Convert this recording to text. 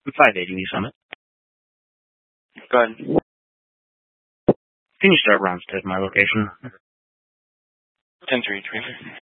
580 Summit. Go ahead. Can you start Ronstead, my location? 10-3,